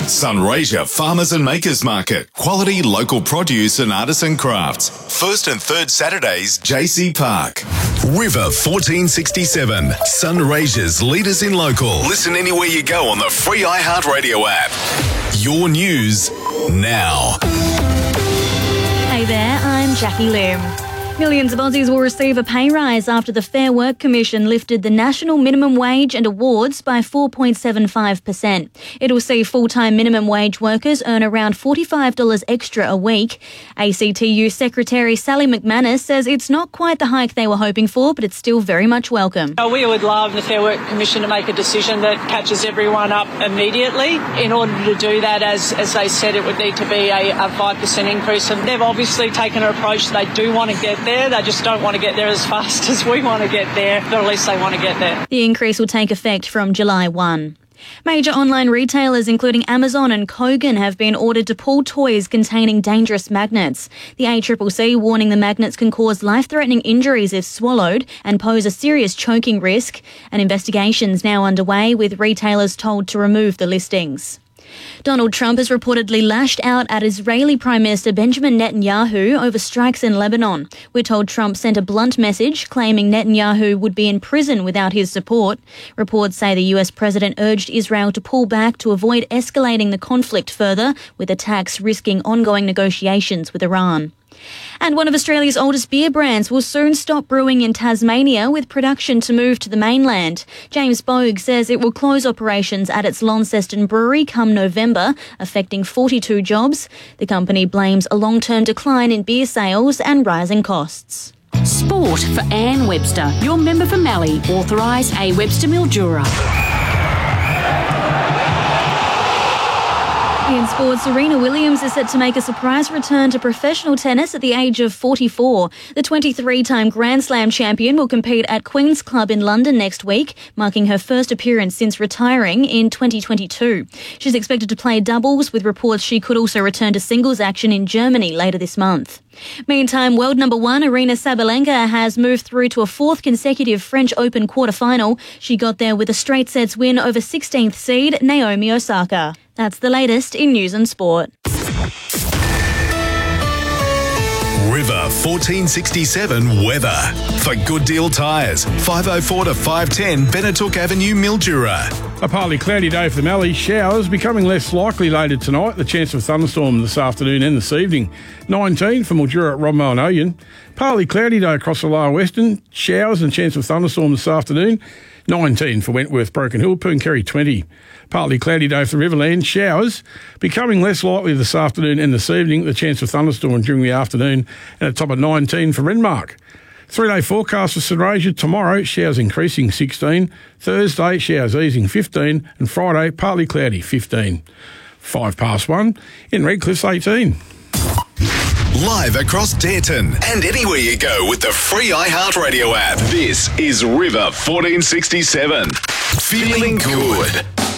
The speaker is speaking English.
Sunraysia Farmers and Makers Market. Quality local produce and artisan crafts. First and third Saturdays, JC Park. River 1467. Sunraysia's leaders in local. Listen anywhere you go on the free iHeartRadio app. Your news now. Hey there, I'm Jackie Lim. Millions of Aussies will receive a pay rise after the Fair Work Commission lifted the national minimum wage and awards by 4.75%. It will see full-time minimum wage workers earn around $45 extra a week. ACTU Secretary Sally McManus says it's not quite the hike they were hoping for, but it's still very much welcome. We would love the Fair Work Commission to make a decision that catches everyone up immediately. In order to do that, as they said, it would need to be a 5% increase. And they've obviously taken an approach they do want to get there. They just don't want to get there as fast as we want to get there, but at least they want to get there. The increase will take effect from July 1. Major online retailers, including Amazon and Kogan, have been ordered to pull toys containing dangerous magnets. The ACCC warning the magnets can cause life-threatening injuries if swallowed and pose a serious choking risk. An investigation is now underway, with retailers told to remove the listings. Donald Trump has reportedly lashed out at Israeli Prime Minister Benjamin Netanyahu over strikes in Lebanon. We're told Trump sent a blunt message claiming Netanyahu would be in prison without his support. Reports say the US president urged Israel to pull back to avoid escalating the conflict further, with attacks risking ongoing negotiations with Iran. And one of Australia's oldest beer brands will soon stop brewing in Tasmania, with production to move to the mainland. James Bogue says it will close operations at its Launceston brewery come November, affecting 42 jobs. The company blames a long-term decline in beer sales and rising costs. Sport for Anne Webster, your member for Mallee, authorised A. Webster Mildura. In sports, Serena Williams is set to make a surprise return to professional tennis at the age of 44. The 23-time Grand Slam champion will compete at Queen's Club in London next week, marking her first appearance since retiring in 2022. She's expected to play doubles, with reports she could also return to singles action in Germany later this month. Meantime, world number one Aryna Sabalenka has moved through to a fourth consecutive French Open quarterfinal. She got there with a straight sets win over 16th seed Naomi Osaka. That's the latest in news and sport. River 1467 weather. For Good Deal Tyres, 504 to 510 Benetook Avenue, Mildura. A partly cloudy day for the Mallee. Showers becoming less likely later tonight. The chance of thunderstorm this afternoon and this evening. 19 for Mildura at Romeo and Oyen. Partly cloudy day across the lower western. Showers and chance of thunderstorm this afternoon. 19 for Wentworth, Broken Hill, Pooncarie 20. Partly cloudy day for the Riverland. Showers becoming less likely this afternoon and this evening. The chance of thunderstorm during the afternoon, and a top of 19 for Renmark. 3-day forecast for Sunraysia. Tomorrow, showers increasing 16. Thursday, showers easing 15. And Friday, partly cloudy 15. 1:05. In Redcliffe 18. Live across Dareton and anywhere you go with the free iHeartRadio app. This is River 1467. Feeling good.